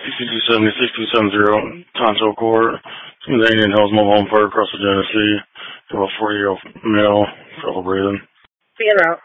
PC270-6270, Tonto Court, the Indian Hills Mobile Home Park across the Genesee. About 40-year-old male, trouble breathing. Be en route.